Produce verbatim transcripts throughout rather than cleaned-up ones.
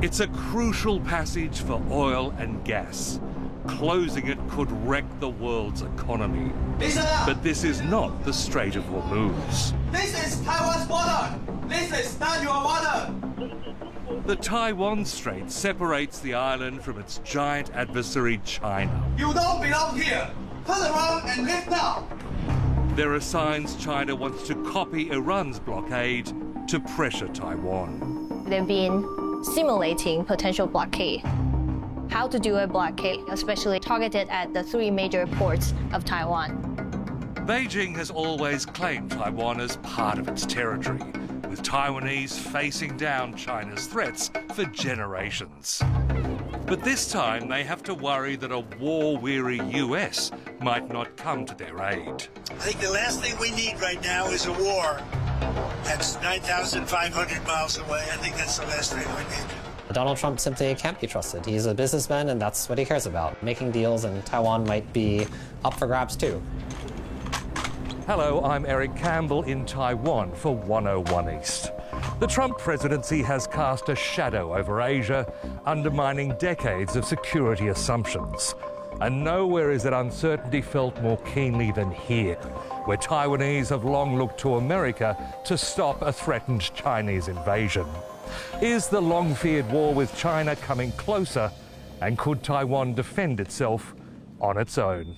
It's a crucial passage for oil and gas. Closing it could wreck the world's economy. But this is not the Strait of Hormuz. This is Taiwan's border. This is not your water. The Taiwan Strait separates the island from its giant adversary, China. You don't belong here. Turn around and leave now. There are signs China wants to copy Iran's blockade to pressure Taiwan. They've been simulating potential blockade. How to do a blockade, especially targeted at the three major ports of Taiwan. Beijing has always claimed Taiwan as part of its territory, with Taiwanese facing down China's threats for generations. But this time they have to worry that a war-weary U S might not come to their aid. I think the last thing we need right now is a war. That's nine thousand five hundred miles away. I think that's the last thing we need. Donald Trump simply can't be trusted. He's a businessman, and that's what he cares about. Making deals, and Taiwan might be up for grabs too. Hello, I'm Eric Campbell in Taiwan for one oh one East. The Trump presidency has cast a shadow over Asia, undermining decades of security assumptions. And nowhere is that uncertainty felt more keenly than here, where Taiwanese have long looked to America to stop a threatened Chinese invasion. Is the long-feared war with China coming closer, and could Taiwan defend itself on its own?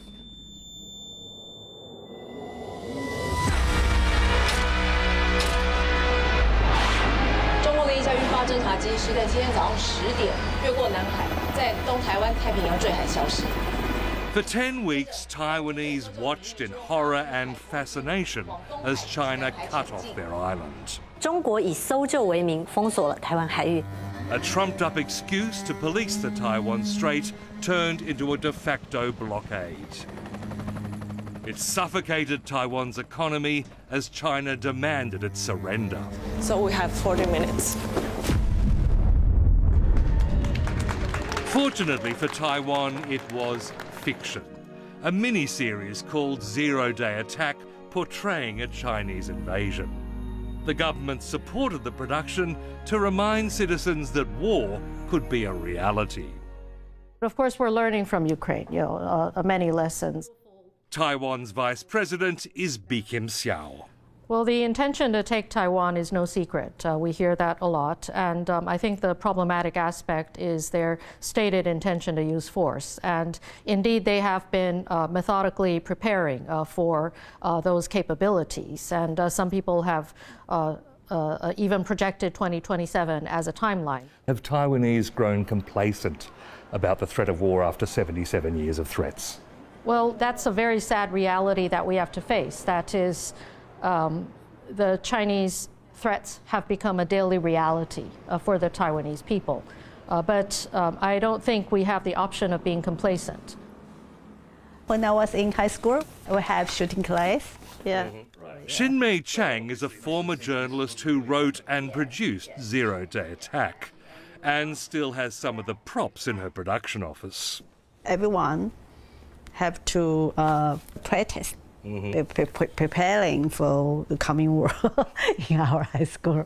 For ten weeks, Taiwanese watched in horror and fascination as China cut off their island. 中国以搜救为名封锁了台湾海域。 A trumped-up excuse to police the Taiwan Strait turned into a de facto blockade. It suffocated Taiwan's economy as China demanded its surrender. So we have forty minutes. Fortunately for Taiwan, it was fiction. A mini-series called Zero Day Attack, portraying a Chinese invasion. The government supported the production to remind citizens that war could be a reality. Of course, we're learning from Ukraine, you know, uh, many lessons. Taiwan's vice president is Bi Khim-hsiao. Well, the intention to take Taiwan is no secret. Uh, we hear that a lot. And um, I think the problematic aspect is their stated intention to use force. And indeed, they have been uh, methodically preparing uh, for uh, those capabilities. And uh, some people have uh, uh, even projected twenty twenty-seven as a timeline. Have Taiwanese grown complacent about the threat of war after seventy-seven years of threats? Well, that's a very sad reality that we have to face. That is, Um, the Chinese threats have become a daily reality uh, for the Taiwanese people. Uh, but um, I don't think we have the option of being complacent. When I was in high school, we have shooting class. Yeah. Mm-hmm. Right. Xin-Mei Chang is a former journalist who wrote and produced Zero Day Attack, and still has some of the props in her production office. Everyone have to uh, practice. Mm-hmm. Pre pre preparing for the coming war in our high school.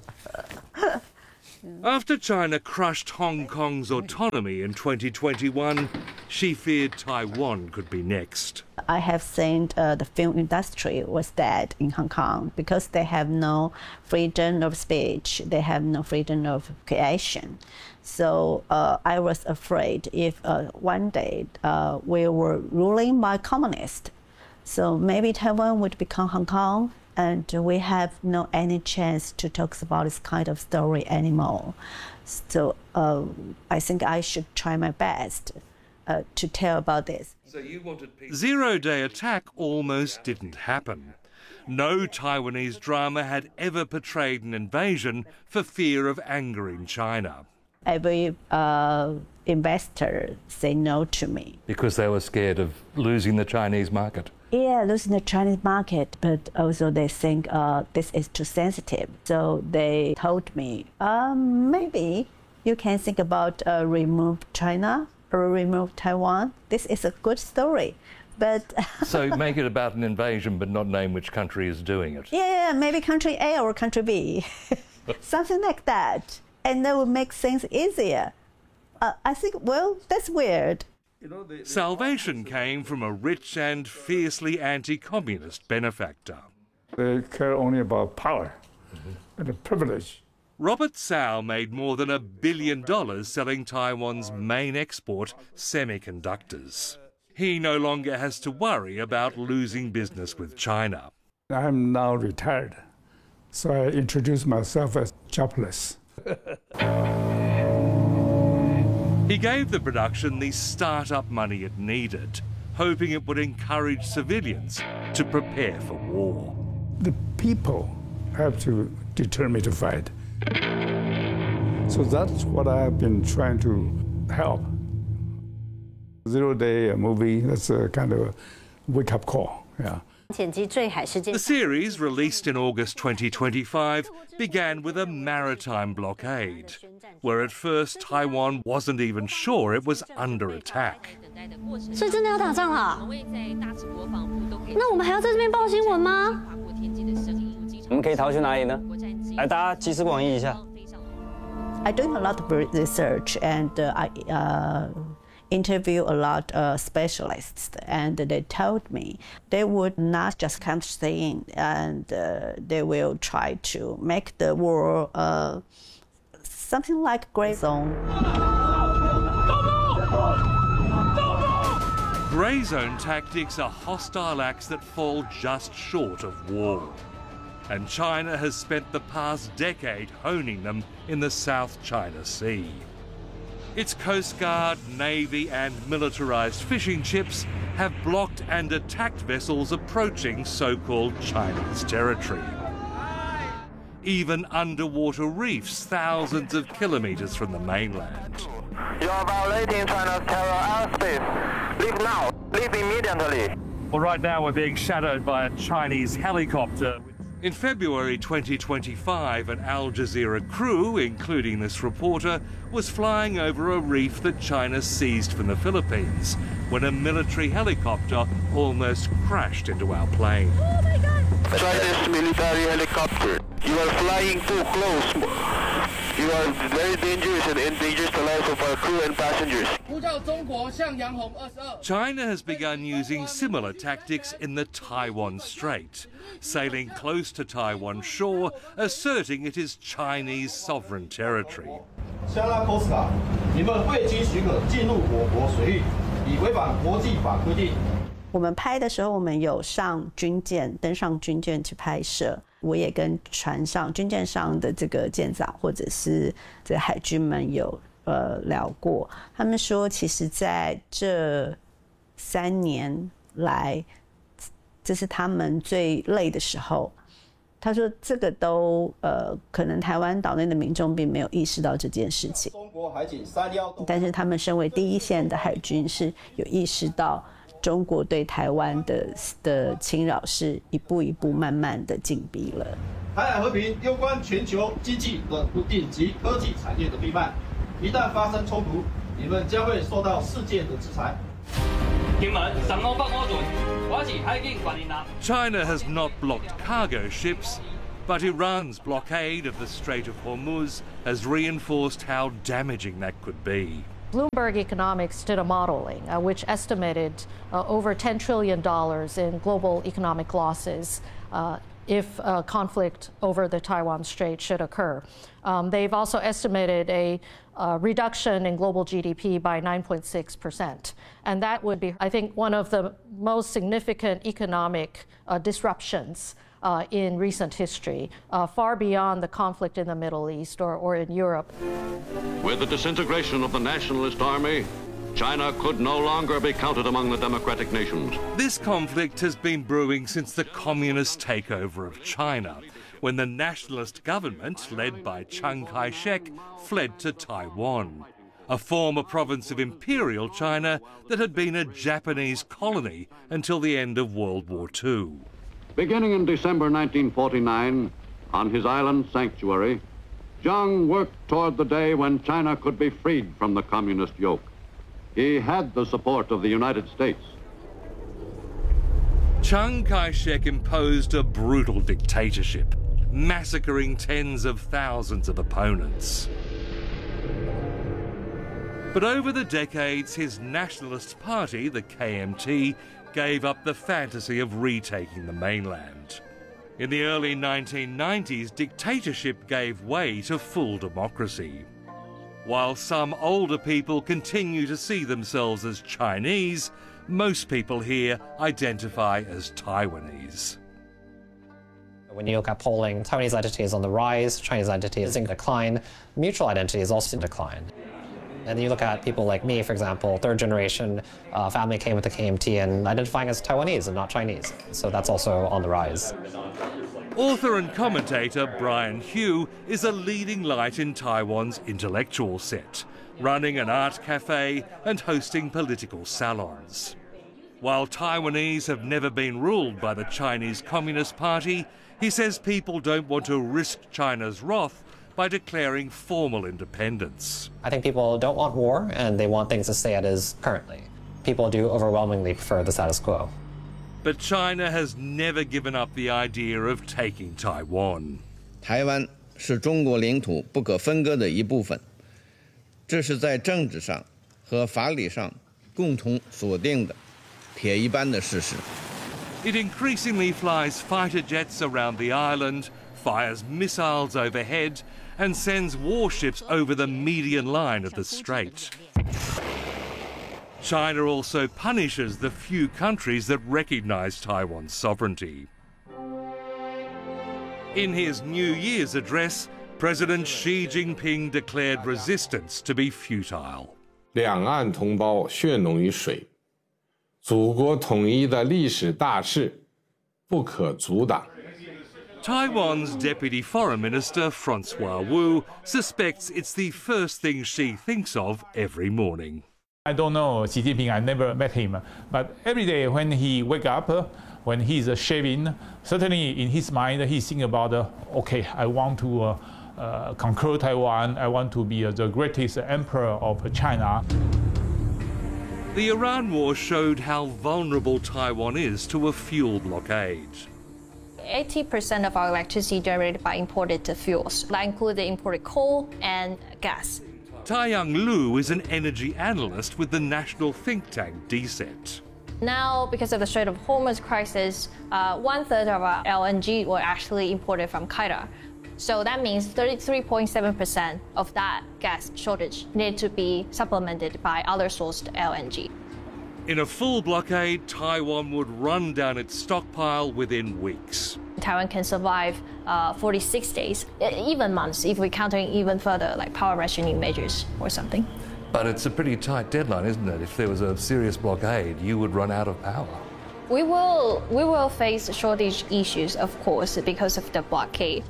After China crushed Hong Kong's autonomy in twenty twenty-one, she feared Taiwan could be next. I have seen uh, the film industry was dead in Hong Kong because they have no freedom of speech, they have no freedom of creation. So uh, I was afraid if uh, one day uh, we were ruling by communists, so maybe Taiwan would become Hong Kong, and we have no any chance to talk about this kind of story anymore. So uh, I think I should try my best uh, to tell about this. So you wanted peace. Zero Day Attack almost didn't happen. No Taiwanese drama had ever portrayed an invasion for fear of angering China. Every uh, investor say no to me. Because they were scared of losing the Chinese market? Yeah, losing the Chinese market, but also they think uh, this is too sensitive. So they told me, um, maybe you can think about uh, remove China or remove Taiwan. This is a good story. But so make it about an invasion, but not name which country is doing it. Yeah, maybe country A or country B, something like that. and that would make things easier. Uh, I think, well, that's weird. Salvation came from a rich and fiercely anti-communist benefactor. They care only about power and the privilege. Robert Tsao made more than a billion dollars selling Taiwan's main export, semiconductors. He no longer has to worry about losing business with China. I'm now retired, so I introduce myself as jobless. He gave the production the start-up money it needed, hoping it would encourage civilians to prepare for war. The people have to determine to fight. So that's what I've been trying to help. Zero Day movie, that's a kind of a wake-up call, yeah. The series, released in August twenty twenty-five, began with a maritime blockade, where at first Taiwan wasn't even sure it was under attack. I'm doing a lot of research, and uh, I uh, interview a lot of specialists, and they told me they would not just come stay in, and uh, they will try to make the war uh, something like gray zone. Grey zone tactics are hostile acts that fall just short of war. And China has spent the past decade honing them in the South China Sea. Its Coast Guard, Navy and militarized fishing ships have blocked and attacked vessels approaching so-called Chinese territory. Even underwater reefs thousands of kilometers from the mainland. You are violating China's terror airspace. Leave now. Leave immediately. Well, right now we're being shadowed by a Chinese helicopter. In February twenty twenty-five, an Al Jazeera crew, including this reporter, was flying over a reef that China seized from the Philippines when a military helicopter almost crashed into our plane. Oh my God! Chinese military helicopter. You are flying too close. You are very dangerous and endangers the lives of our crew and passengers. China has begun using similar tactics in the Taiwan Strait, sailing close to Taiwan shore, asserting it is Chinese sovereign territory. 香拉 Coast Guard， 你们未经许可进入我国水域，已违反国际法规定。 我们拍的时候，我们有上军舰，登上军舰去拍摄。我也跟船上、军舰上的这个舰长或者是这海军们有呃聊过，他们说，其实在这三年来，这是他们最累的时候。他说，这个都呃，可能台湾岛内的民众并没有意识到这件事情。中国海警三幺，但是他们身为第一线的海军是有意识到。中国对台湾的的侵扰是一步一步慢慢的紧逼了。 台海和平攸关全球经济的顶级科技产业的命脉，一旦发生冲突，你们将会受到世界的制裁。 China has not blocked cargo ships, but Iran's blockade of the Strait of Hormuz has reinforced how damaging that could be. Bloomberg Economics did a modeling uh, which estimated uh, over ten trillion dollars in global economic losses uh, if a conflict over the Taiwan Strait should occur. Um, they've also estimated a uh, reduction in global G D P by nine point six percent. And that would be, I think, one of the most significant economic uh, disruptions Uh, in recent history, uh, far beyond the conflict in the Middle East or, or in Europe. With the disintegration of the nationalist army, China could no longer be counted among the democratic nations. This conflict has been brewing since the communist takeover of China, when the nationalist government, led by Chiang Kai-shek, fled to Taiwan, a former province of Imperial China that had been a Japanese colony until the end of World War Two. Beginning in December nineteen forty-nine, on his island sanctuary, Jiang worked toward the day when China could be freed from the communist yoke. He had the support of the United States. Chiang Kai-shek imposed a brutal dictatorship, massacring tens of thousands of opponents. But over the decades, his nationalist party, the K M T, gave up the fantasy of retaking the mainland. In the early nineteen nineties, dictatorship gave way to full democracy. While some older people continue to see themselves as Chinese, most people here identify as Taiwanese. When you look at polling, Taiwanese identity is on the rise, Chinese identity is in decline, mutual identity is also in decline. And then you look at people like me, for example, third generation uh, family came with the K M T and identifying as Taiwanese and not Chinese. So that's also on the rise. Author and commentator Brian Hugh is a leading light in Taiwan's intellectual set, running an art cafe and hosting political salons. While Taiwanese have never been ruled by the Chinese Communist Party, he says people don't want to risk China's wrath by declaring formal independence. I think people don't want war and they want things to stay as currently. People do overwhelmingly prefer the status quo. But China has never given up the idea of taking Taiwan. 台湾是中国领土不可分割的一部分，这是在政治上和法理上共同锁定的铁一般的事实。 It increasingly flies fighter jets around the island, fires missiles overhead, and sends warships over the median line of the strait. China also punishes the few countries that recognise Taiwan's sovereignty. In his New Year's address, President Xi Jinping declared resistance to be futile. 两岸同胞血浓于水，祖国统一的历史大势不可阻挡。 Taiwan's Deputy Foreign Minister, Francois Wu, suspects it's the first thing Xi thinks of every morning. I don't know Xi Jinping, I never met him, but every day when he wake up, when he's shaving, certainly in his mind he's thinking about, uh, okay, I want to uh, uh, conquer Taiwan, I want to be uh, the greatest emperor of China. The Iran war showed how vulnerable Taiwan is to a fuel blockade. eighty percent of our electricity generated by imported fuels. That includes the imported coal and gas. Taiyang Lu is an energy analyst with the national think tank D S E T. Now, because of the Strait of Hormuz crisis, uh, one third of our L N G were actually imported from Qatar. So that means thirty-three point seven percent of that gas shortage needed to be supplemented by other sourced L N G. In a full blockade, Taiwan would run down its stockpile within weeks. Taiwan can survive uh, forty-six days, even months, if we're counting even further, like power rationing measures or something. But it's a pretty tight deadline, isn't it? If there was a serious blockade, you would run out of power. We will, we will face shortage issues, of course, because of the blockade.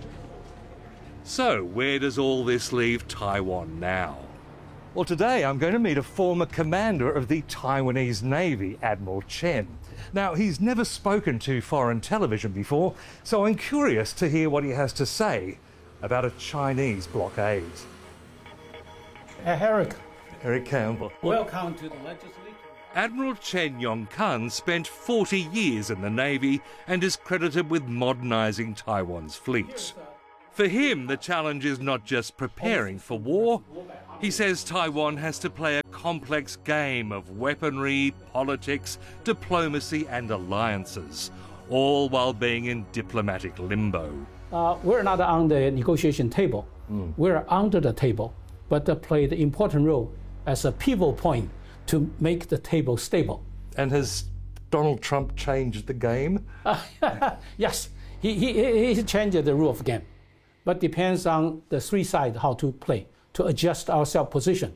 So, where does all this leave Taiwan now? Well, today I'm going to meet a former commander of the Taiwanese Navy, Admiral Chen. Now, he's never spoken to foreign television before, so I'm curious to hear what he has to say about a Chinese blockade. Hey, Eric. Eric Campbell. Welcome to the legislature. Admiral Chen Yong-kun spent forty years in the Navy and is credited with modernising Taiwan's fleet. For him, the challenge is not just preparing for war. He says Taiwan has to play a complex game of weaponry, politics, diplomacy and alliances, all while being in diplomatic limbo. Uh, we're not on the negotiation table. Mm. We're under the table, but uh, play the important role as a pivot point to make the table stable. And has Donald Trump changed the game? Uh, yes, he, he, he changed the rule of game, but depends on the three sides how to play to adjust our self-position.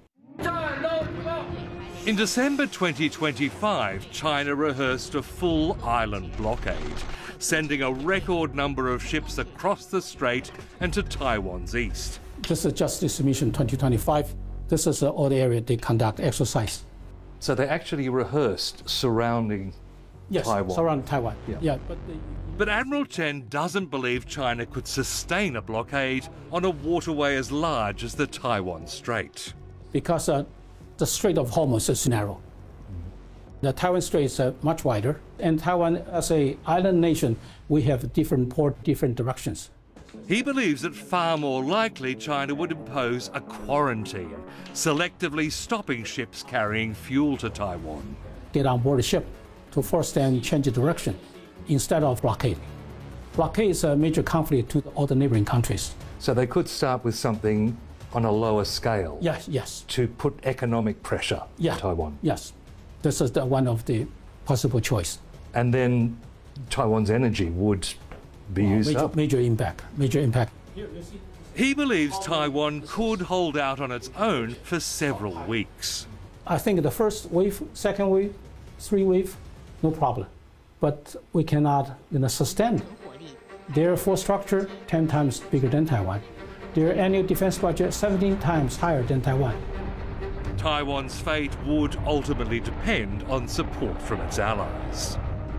In December twenty twenty-five, China rehearsed a full island blockade, sending a record number of ships across the strait and to Taiwan's east. This is Justice Mission twenty twenty-five. This is uh, all the area they conduct exercise. So they actually rehearsed surrounding yes, Taiwan? surrounding Taiwan, yeah. yeah but, the, but Admiral Chen doesn't believe China could sustain a blockade on a waterway as large as the Taiwan Strait. Because uh, the Strait of Hormuz is narrow. The Taiwan Strait is uh, much wider, and Taiwan, as an island nation, we have different port, different directions. He believes that far more likely China would impose a quarantine, selectively stopping ships carrying fuel to Taiwan. Get on board a ship to force them to change direction instead of blockade. Blockade is a major conflict to all the neighboring countries. So they could start with something on a lower scale. Yes, yes. To put economic pressure yeah. on Taiwan. Yes, this is the, one of the possible choice. And then Taiwan's energy would be uh, used major, up. Major impact, major impact. He believes Taiwan could hold out on its own for several weeks. I think the first wave, second wave, three wave, no problem. But we cannot you know, sustain. Their force structure, ten times bigger than Taiwan. Their annual defense budget, seventeen times higher than Taiwan. Taiwan's fate would ultimately depend on support from its allies.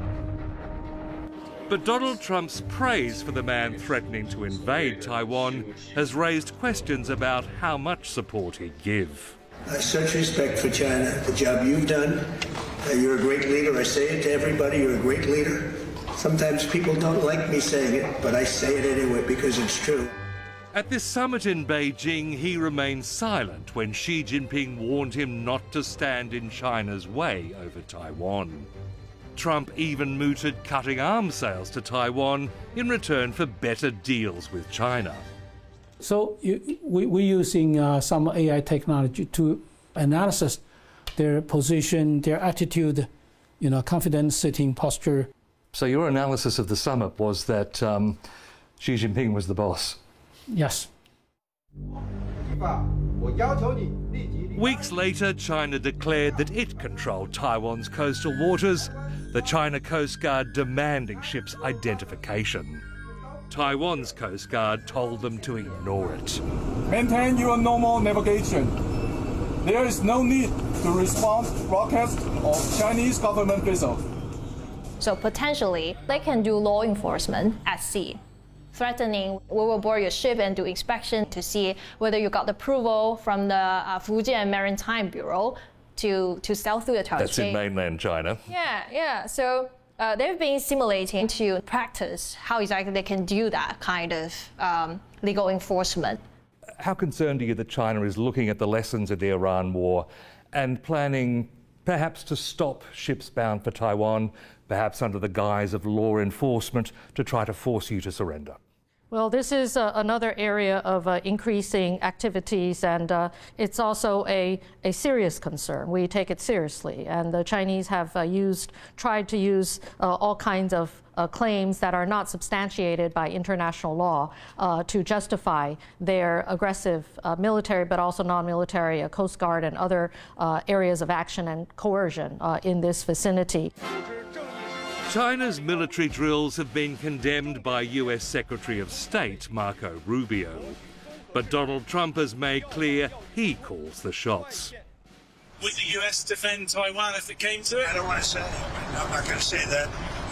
But Donald Trump's praise for the man threatening to invade Taiwan has raised questions about how much support he'd give. I have such respect for China, the job you've done. Uh, you're a great leader. I say it to everybody, you're a great leader. Sometimes people don't like me saying it, but I say it anyway because it's true. At this summit in Beijing, he remained silent when Xi Jinping warned him not to stand in China's way over Taiwan. Trump even mooted cutting arms sales to Taiwan in return for better deals with China. So you, we, we're using uh, some A I technology to analyze their position, their attitude, you know, confidence, sitting posture. So your analysis of the summit was that um, Xi Jinping was the boss? Yes. Weeks later, China declared that it controlled Taiwan's coastal waters, the China Coast Guard demanding ships' identification. Taiwan's Coast Guard told them to ignore it. Maintain your normal navigation. There is no need to respond to broadcasts of Chinese government vessels. So potentially, they can do law enforcement at sea, threatening, we will board your ship and do inspection to see whether you got approval from the uh, Fujian Maritime Bureau to, to sail through the Taiwan That's Strait. in mainland China. Yeah, yeah. So uh, they've been simulating to practice how exactly they can do that kind of um, legal enforcement. How concerned are you that China is looking at the lessons of the Iran war and planning perhaps to stop ships bound for Taiwan, perhaps under the guise of law enforcement, to try to force you to surrender? Well, this is uh, another area of uh, increasing activities, and uh, it's also a, a serious concern. We take it seriously, and the Chinese have uh, used, tried to use uh, all kinds of uh, claims that are not substantiated by international law uh, to justify their aggressive uh, military, but also non-military, uh, Coast Guard and other uh, areas of action and coercion uh, in this vicinity. China's military drills have been condemned by U S Secretary of State Marco Rubio. But Donald Trump has made clear he calls the shots. Would the U S defend Taiwan if it came to it? I don't want to say. I'm not going to say that.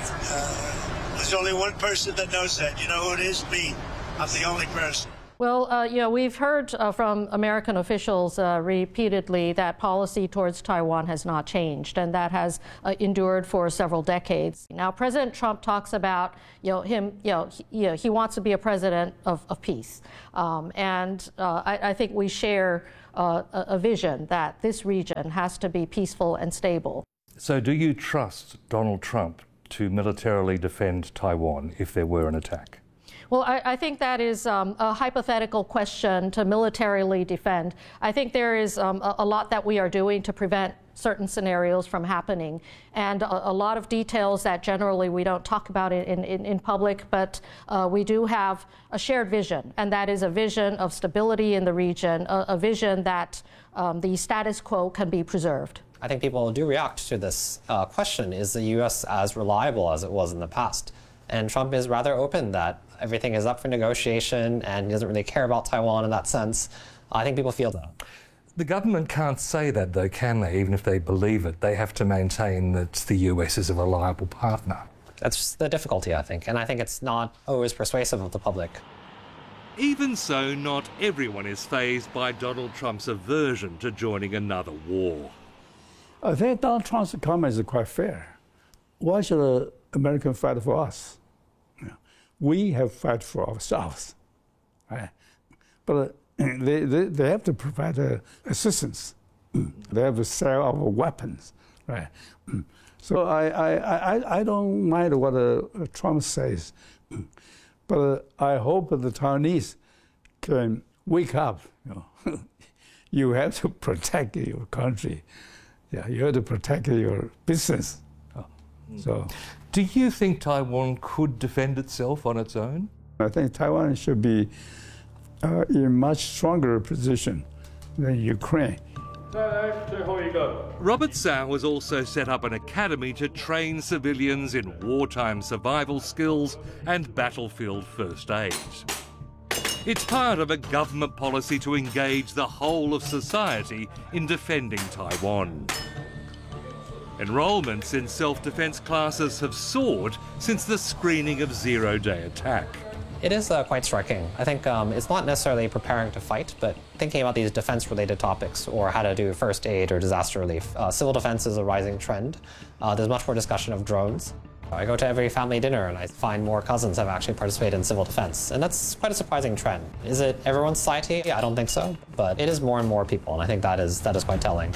Uh, there's only one person that knows that. You know who it is? Me. I'm the only person. Well, uh, you know, we've heard uh, from American officials uh, repeatedly that policy towards Taiwan has not changed, and that has uh, endured for several decades. Now, President Trump talks about, you know, him, you know, he, you know, he wants to be a president of, of peace, um, and uh, I, I think we share uh, a, a vision that this region has to be peaceful and stable. So, do you trust Donald Trump to militarily defend Taiwan if there were an attack? Well, I, I think that is um, a hypothetical question to militarily defend. I think there is um, a, a lot that we are doing to prevent certain scenarios from happening, and a, a lot of details that generally we don't talk about in, in, in public, but uh, we do have a shared vision, and that is a vision of stability in the region, a, a vision that um, the status quo can be preserved. I think people do react to this uh, question, is the U S as reliable as it was in the past? And Trump is rather open that everything is up for negotiation and he doesn't really care about Taiwan in that sense. I think people feel that. The government can't say that, though, can they? Even if they believe it, they have to maintain that the U S is a reliable partner. That's the difficulty, I think, and I think it's not always persuasive of the public. Even so, not everyone is fazed by Donald Trump's aversion to joining another war. I think Donald Trump's comment is quite fair. Why should Americans fight for us? We have fight for ourselves. right? But uh, they, they, they have to provide uh, assistance. They have to sell our weapons, right? So I, I, I, I don't mind what uh, Trump says, but uh, I hope the Taiwanese can wake up. You know? You have to protect your country. Yeah, you have to protect your business. Oh, so, do you think Taiwan could defend itself on its own? I think Taiwan should be uh, in a much stronger position than Ukraine. Robert Tsao has also set up an academy to train civilians in wartime survival skills and battlefield first aid. It's part of a government policy to engage the whole of society in defending Taiwan. Enrolments in self-defense classes have soared since the screening of Zero-Day Attack. It is uh, quite striking. I think um, it's not necessarily preparing to fight, but thinking about these defense-related topics or how to do first aid or disaster relief. Uh, civil defense is a rising trend. Uh, there's much more discussion of drones. I go to every family dinner and I find more cousins have actually participated in civil defense, and that's quite a surprising trend. Is it everyone's society? I don't think so, but it is more and more people, and I think that is, that is quite telling.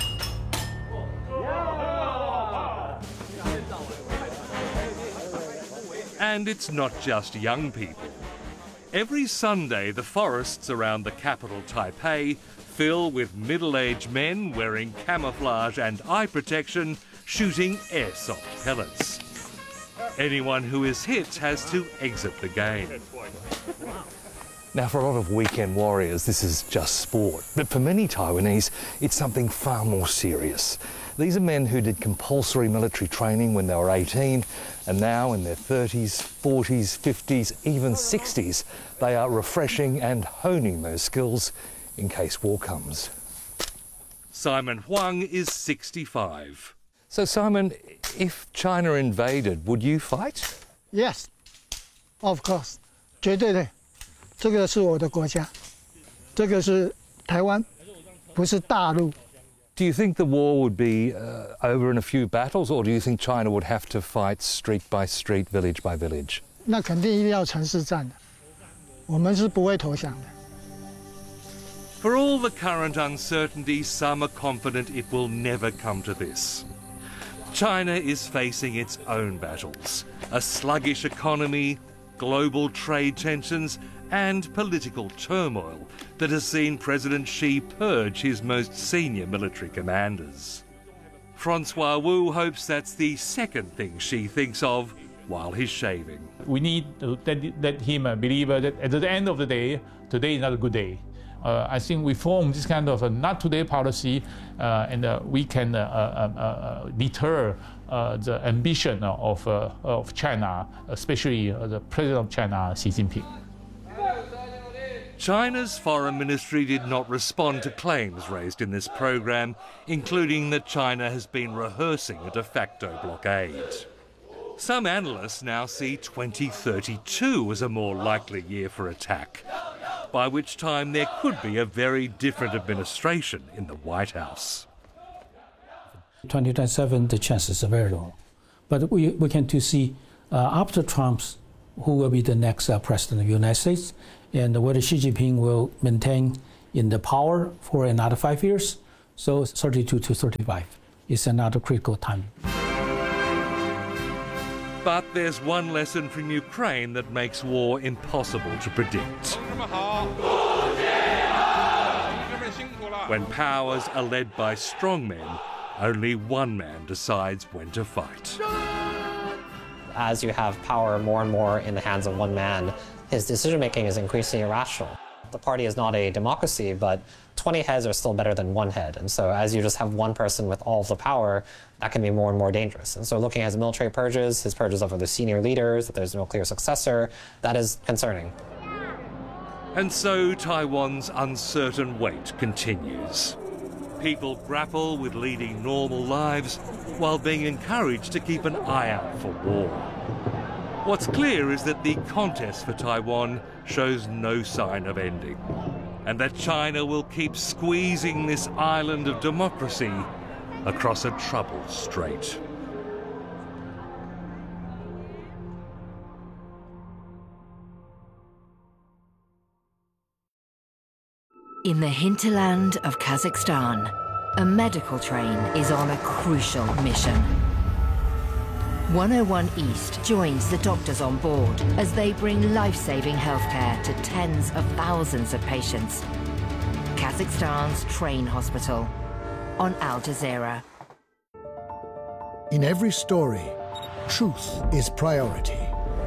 And it's not just young people. Every Sunday, the forests around the capital, Taipei, fill with middle-aged men wearing camouflage and eye protection, shooting airsoft pellets. Anyone who is hit has to exit the game. Now, for a lot of weekend warriors, this is just sport. But for many Taiwanese, it's something far more serious. These are men who did compulsory military training when they were eighteen, and now in their thirties, forties, fifties, even sixties, they are refreshing and honing those skills in case war comes. Simon Huang is sixty-five. So, Simon, if China invaded, would you fight? Yes, of course. 绝对的，这个是我的国家，这个是台湾，不是大陆。 Do you think the war would be uh, over in a few battles, or do you think China would have to fight street by street, village by village? 那肯定一定要城市战的，我们是不会投降的。 For all the current uncertainty, some are confident it will never come to this. China is facing its own battles: a sluggish economy, global trade tensions, and political turmoil that has seen President Xi purge his most senior military commanders. Francois Wu hopes that's the second thing Xi thinks of while he's shaving. We need to let, let him believe that at the end of the day, today is not a good day. Uh, I think we form this kind of a not today policy, uh, and uh, we can uh, uh, uh, deter uh, the ambition of, uh, of China, especially uh, the President of China, Xi Jinping. China's foreign ministry did not respond to claims raised in this program, including that China has been rehearsing a de facto blockade. Some analysts now see twenty thirty-two as a more likely year for attack, by which time there could be a very different administration in the White House. twenty twenty-seven, the chances are very low. But we, we can to see uh, after Trump's, who will be the next uh, president of the United States, and whether Xi Jinping will maintain in the power for another five years. So thirty-two to thirty-five is another critical time. But there's one lesson from Ukraine that makes war impossible to predict. When powers are led by strong men, only one man decides when to fight. As you have power more and more in the hands of one man, his decision-making is increasingly irrational. The party is not a democracy, but twenty heads are still better than one head. And so as you just have one person with all of the power, that can be more and more dangerous. And so looking at his military purges, his purges of the senior leaders, that there's no clear successor, that is concerning. And so Taiwan's uncertain wait continues. People grapple with leading normal lives while being encouraged to keep an eye out for war. What's clear is that the contest for Taiwan shows no sign of ending, and that China will keep squeezing this island of democracy across a troubled strait. In the hinterland of Kazakhstan, a medical train is on a crucial mission. one oh one East joins the doctors on board as they bring life-saving healthcare to tens of thousands of patients. Kazakhstan's train hospital on Al Jazeera. In every story, truth is priority.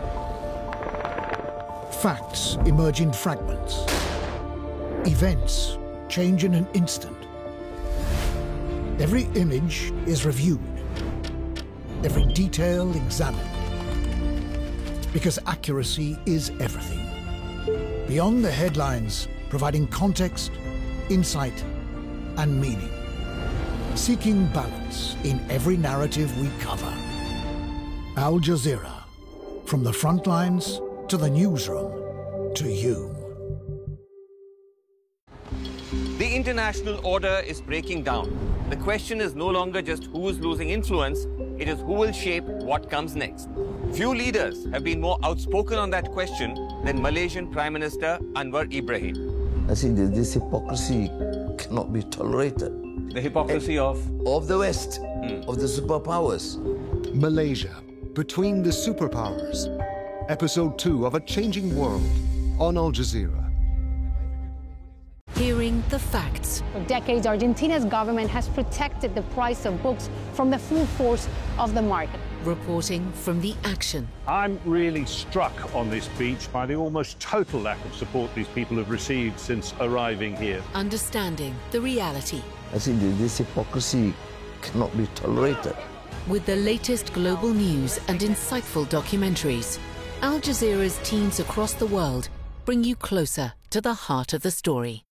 Facts emerge in fragments. Events change in an instant. Every image is reviewed. Every detail examined. Because accuracy is everything. Beyond the headlines, providing context, insight, and meaning. Seeking balance in every narrative we cover. Al Jazeera. From the front lines to the newsroom to you. The international order is breaking down. The question is no longer just who is losing influence, it is who will shape what comes next. Few leaders have been more outspoken on that question than Malaysian Prime Minister Anwar Ibrahim. I think that this hypocrisy cannot be tolerated. The hypocrisy of? Of the West, hmm. of the superpowers. Malaysia, Between the Superpowers. Episode two of A Changing World on Al Jazeera. Hearing the facts. For decades, Argentina's government has protected the price of books from the full force of the market. Reporting from the action. I'm really struck on this beach by the almost total lack of support these people have received since arriving here. Understanding the reality. I think that this hypocrisy cannot be tolerated. With the latest global news and insightful documentaries, Al Jazeera's teams across the world bring you closer to the heart of the story.